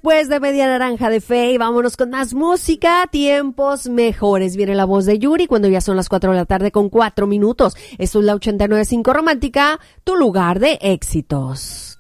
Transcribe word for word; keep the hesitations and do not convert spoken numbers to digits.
después de Media Naranja de Faye, vámonos con más música, tiempos mejores. Viene la voz de Yuri cuando ya son las cuatro de la tarde con cuatro minutos. Esto es la ochenta y nueve punto cinco Romántica, tu lugar de éxitos.